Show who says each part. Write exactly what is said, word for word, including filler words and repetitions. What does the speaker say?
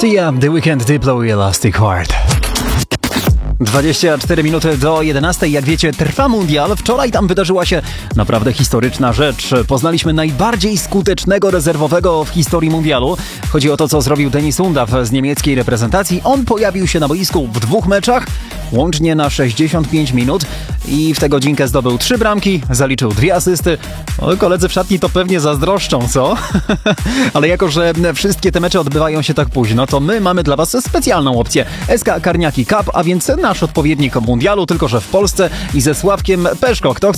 Speaker 1: Sia, The Weeknd, Diplo i Elastic Heart. dwadzieścia cztery minuty do jedenastej. Jak wiecie, trwa mundial. Wczoraj tam wydarzyła się naprawdę historyczna rzecz. Poznaliśmy najbardziej skutecznego rezerwowego w historii mundialu. Chodzi o to, co zrobił Denis Undaw z niemieckiej reprezentacji. On pojawił się na boisku w dwóch meczach, łącznie na sześćdziesiąt pięć minut i w tę godzinkę zdobył trzy bramki, zaliczył dwie asysty. O, koledzy w szatni to pewnie zazdroszczą, co? Ale jako, że wszystkie te mecze odbywają się tak późno, to my mamy dla was specjalną opcję. S K Karniaki Cup, a więc nasz odpowiednik mundialu, tylko że w Polsce i ze Sławkiem Peszko. Kto